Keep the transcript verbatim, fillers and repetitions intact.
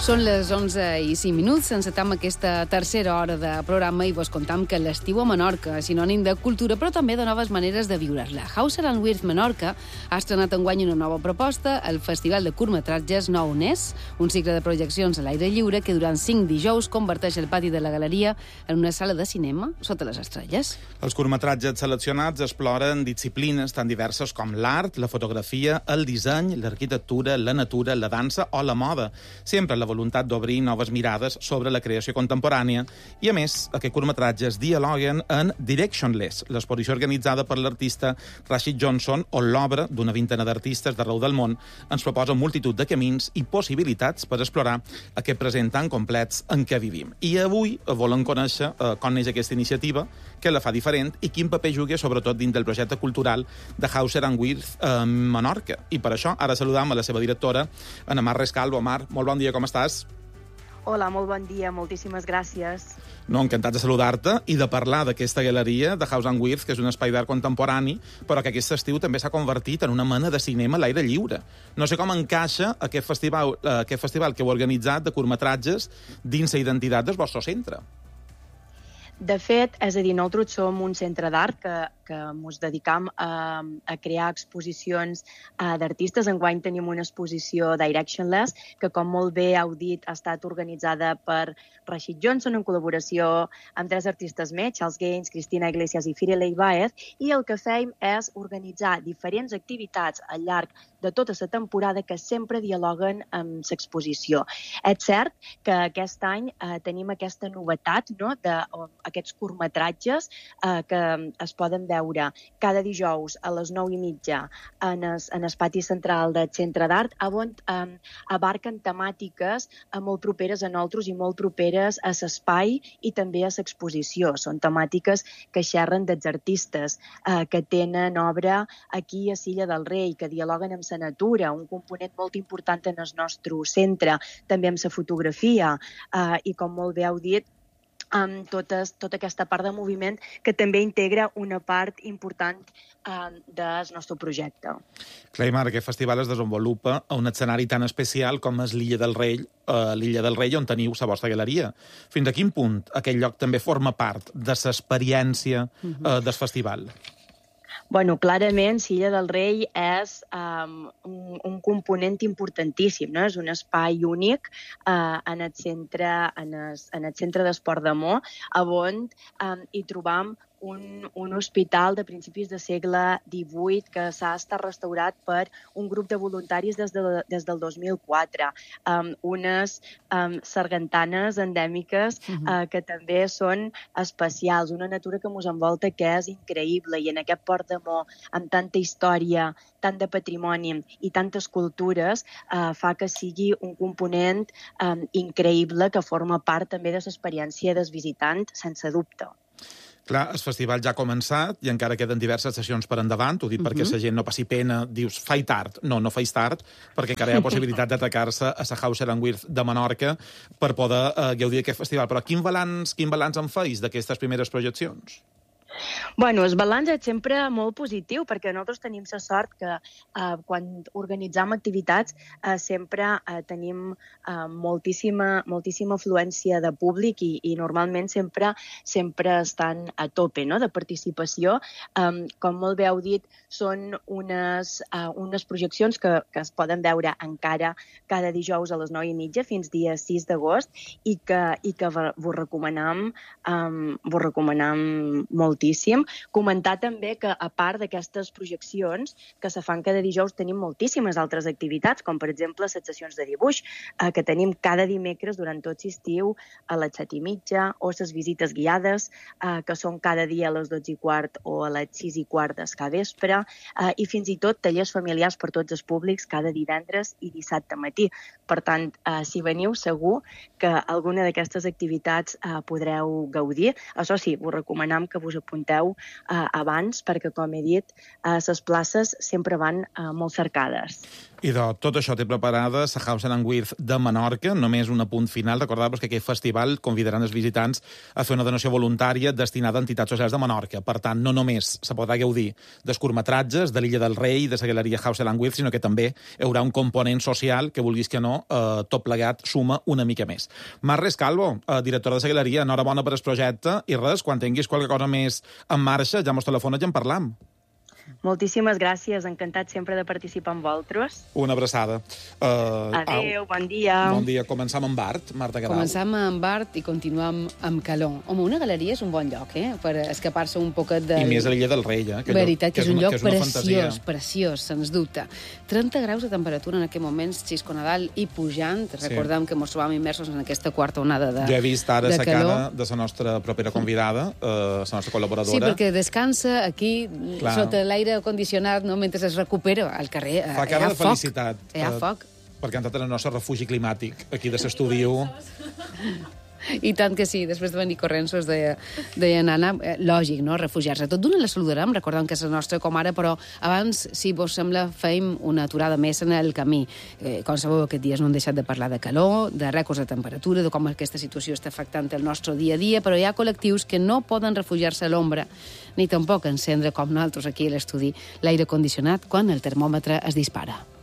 Són les onze i cinc minuts, encetam aquesta tercera hora de programa i vos contam que l'estiu a Menorca és sinònim de cultura, però també de noves maneres de viure-la. Hauser and Wirth Menorca ha estrenat enguany una nova proposta, el Festival de Curtmetratges Nou Nes, un cicle de projeccions a l'aire lliure que durant cinc dijous converteix el pati de la galeria en una sala de cinema sota les estrelles. Els curtmetratges seleccionats exploren disciplines tan diverses com l'art, la fotografia, el disseny, l'arquitectura, la natura, la dansa o la moda, sempre la voluntat d'obrir noves mirades sobre la creació contemporània i, a més, aquests curtmetratges dialoguen en Directionless, l'exposició organitzada per l'artista Rashid Johnson, on l'obra d'una vintena d'artistes d'arreu del món ens proposa multitud de camins i possibilitats per explorar aquest present tan complets en què vivim. I avui volem conèixer eh, com neix aquesta iniciativa, què la fa diferent i quin paper juga, sobretot, dins del projecte cultural de Hauser and Wirth a eh, Menorca. I per això ara saludam a la seva directora, Ana Mar Rescalvo. Mar, molt bon dia, com estàs? Hola, molt bon dia, moltíssimes gràcies. No, encantat de saludar-te i de parlar d'aquesta galeria de Hauser and Wirth, que és un espai d'art contemporani, però que aquest estiu també s'ha convertit en una mena de cinema a l'aire lliure. No sé com encaixa aquest festival, aquest festival que heu organitzat de curtmetratges dins la identitat del vostre centre. De fet, és a dir, nosaltres som un centre d'art que, que ens dedicam a, a crear exposicions uh, d'artistes. Enguany tenim una exposició Directionless, que, com molt bé heu dit, ha estat organitzada per Rashid Johnson en col·laboració amb tres artistes més, Charles Gaines, Cristina Iglesias i Firelei Baez, i el que fem és organitzar diferents activitats al llarg de tota la temporada que sempre dialoguen amb l'exposició. És cert que aquest any eh, tenim aquesta novetat, no?, de aquests curtmetratges eh, que es poden veure cada dijous a les nou i mitja en el, en el pati central del Centre d'Art, on eh, abarquen temàtiques eh, molt properes a nosaltres i molt properes a l'espai i també a l'exposició. Són temàtiques que xerren dels artistes eh, que tenen obra aquí a Silla del Rei, que dialoguen amb la natura, un component molt important en el nostre centre, també amb la fotografia eh, i, com molt bé heu dit, amb totes, tota aquesta part de moviment que també integra una part important eh, del nostre projecte. Clar, Mar, aquest festival es desenvolupa a un escenari tan especial com és l'Illa del Rei, eh, l'Illa del Rei on teniu la vostra galeria. Fins a quin punt aquest lloc també forma part de l'experiència eh, del festival? Bueno, clarament, Silla del Rei és um, un, un component importantíssim, no? És un espai únic uh, en el centre, en el, en el centre d'esport de Mo, on um, hi trobam Un, un hospital de principis de segle divuit que s'ha estat restaurat per un grup de voluntaris des, de, des del dos mil quatre. Um, unes um, sargantanes endèmiques uh, que també són especials. Una natura que ens envolta que és increïble i en aquest Port de Mo, amb tanta història, tant de patrimoni i tantes cultures, uh, fa que sigui un component um, increïble que forma part també de l'experiència del visitant, sense dubte. Clar, el festival ja ha començat i encara queden diverses sessions per endavant. Ho dic uh-huh. perquè la gent no passi pena. Dius, fai tard. No, no faig tard, perquè encara hi ha possibilitat d'atacar-se a la Hauser and Wirth de Menorca per poder eh, gaudir d'aquest festival. Però quin balanç, quin balanç en feis d'aquestes primeres projeccions? Bueno, el balanç és sempre molt positiu, perquè nosaltres tenim la sort que eh, quan organitzam activitats eh, sempre eh, tenim eh, moltíssima, moltíssima afluència de públic i, i normalment sempre sempre estan a tope, no?, de participació. Um, com molt bé heu dit, són unes, uh, unes projeccions que, que es poden veure encara cada dijous a les nou i mitja fins dia sis d'agost i que, i que vos recomanam, um, vos recomanam moltíssim. Comentar també que, a part d'aquestes projeccions que se fan cada dijous, tenim moltíssimes altres activitats, com per exemple les sessions de dibuix, eh, que tenim cada dimecres durant tot l'estiu a les set i mitja, o les visites guiades, eh, que són cada dia a les dotze i quart o a les sis i quart del capvespre, eh, i fins i tot tallers familiars per tots els públics cada divendres i dissabte matí. Per tant, eh, si veniu, segur que alguna d'aquestes activitats eh, podreu gaudir. Això sí, us recomanem que vos apunteu eh, abans, perquè, com he dit, eh, les places sempre van eh, molt cercades. I de tot això té preparada la House and Wirth de Menorca, només un apunt final. Recordar-vos que aquest festival convidaran els visitants a fer una donació voluntària destinada a entitats socials de Menorca. Per tant, no només se podrà gaudir dels curtmetratges de l'Illa del Rei, de la galeria House and Wirth, sinó que també hi haurà un component social que, vulguis que no, eh, tot plegat suma una mica més. Mar Rescalvo, eh, directora de la galeria, enhorabona per el projecte i res, quan tinguis qualque cosa més en marxa, ja mos telefones i en parlam. Moltíssimes gràcies, encantat sempre de participar amb vosaltres. Una abraçada. Uh, Adéu, au. bon dia. Bon dia. Començam amb art, Marta Guerau. Començam amb art i continuam amb calor. Home, una galeria és un bon lloc, eh?, per escapar-se un poquet del... I més a l'Illa del Rei, eh? Que veritat, que, que és un una, lloc és preciós, fantasia. preciós, sens dubte. trenta graus de temperatura en aquest moment, Xisco Nadal, i pujant. Recordem sí. que ens trobam immersos en aquesta quarta onada de calor. Jo he vist ara la cara de la nostra propera convidada, eh, la nostra col·laboradora. Sí, perquè descansa aquí, Clar. sota l'aire condicionat, no? Mentre es recupera al carrer. Fa cara de felicitat. Hi ha foc. Perquè han entrat en el nostre refugi climàtic, aquí de l'estudi. I tant que sí, després de venir corrents, us deia, deia Nana, eh, lògic, no?, refugiar-se. Tot d'una la saludarem, recordem que és la nostra comare, però abans, si vos sembla, feim una aturada més en el camí. Eh, com sabeu, aquests dies no hem deixat de parlar de calor, de rècords de temperatura, de com aquesta situació està afectant el nostre dia a dia, però hi ha col·lectius que no poden refugiar-se a l'ombra, ni tampoc encendre, com nosaltres aquí a l'estudi, l'aire condicionat quan el termòmetre es dispara.